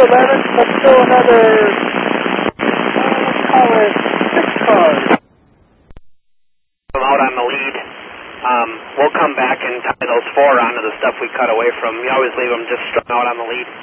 11, but still another, let's call it 6 cars. Out on the lead. We'll come back and tie those 4 onto the stuff we cut away from. We always leave them just strung out on the lead.